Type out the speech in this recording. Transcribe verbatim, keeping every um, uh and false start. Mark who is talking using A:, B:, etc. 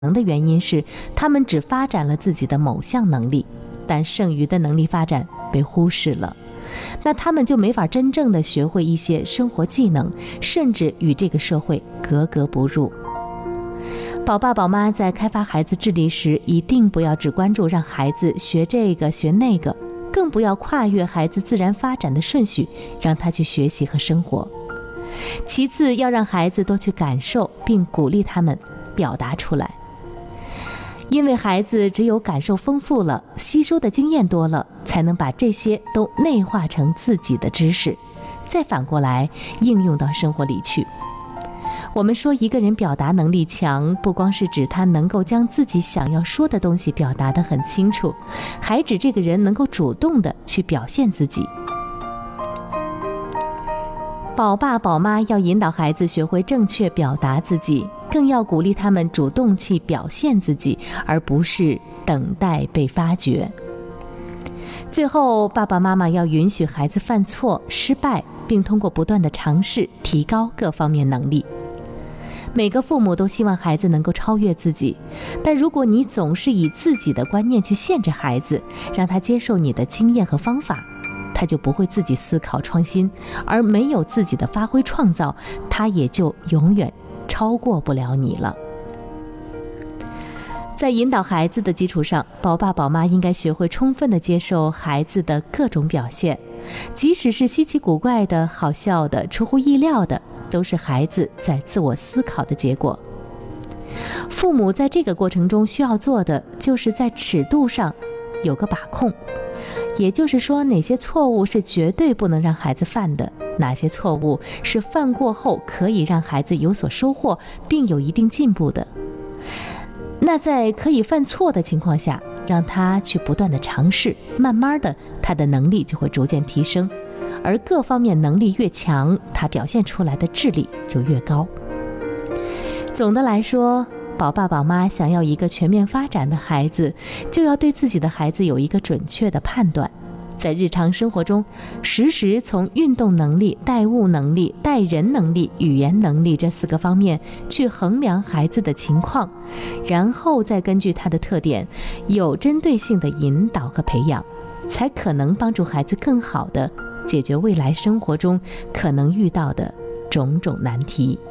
A: 能的原因是，他们只发展了自己的某项能力，但剩余的能力发展被忽视了。那他们就没法真正的学会一些生活技能，甚至与这个社会格格不入。宝爸宝妈在开发孩子智力时，一定不要只关注让孩子学这个学那个，更不要跨越孩子自然发展的顺序，让他去学习和生活。其次，要让孩子多去感受，并鼓励他们表达出来。因为孩子只有感受丰富了，吸收的经验多了，才能把这些都内化成自己的知识，再反过来应用到生活里去。我们说一个人表达能力强，不光是指他能够将自己想要说的东西表达得很清楚，还指这个人能够主动地去表现自己。宝爸宝妈要引导孩子学会正确表达自己，更要鼓励他们主动去表现自己，而不是等待被发掘。最后，爸爸妈妈要允许孩子犯错、失败，并通过不断的尝试提高各方面能力。每个父母都希望孩子能够超越自己，但如果你总是以自己的观念去限制孩子，让他接受你的经验和方法，他就不会自己思考创新，而没有自己的发挥创造，他也就永远超过不了你了。在引导孩子的基础上，宝爸宝妈应该学会充分地接受孩子的各种表现，即使是稀奇古怪的、好笑的、出乎意料的，都是孩子在自我思考的结果。父母在这个过程中需要做的，就是在尺度上有个把控，也就是说，哪些错误是绝对不能让孩子犯的，哪些错误是犯过后可以让孩子有所收获并有一定进步的。那在可以犯错的情况下，让他去不断的尝试，慢慢的他的能力就会逐渐提升，而各方面能力越强，他表现出来的智力就越高。总的来说，宝爸宝妈想要一个全面发展的孩子，就要对自己的孩子有一个准确的判断，在日常生活中时时从运动能力、待物能力、待人能力、语言能力这四个方面去衡量孩子的情况，然后再根据他的特点有针对性的引导和培养，才可能帮助孩子更好地解决未来生活中可能遇到的种种难题。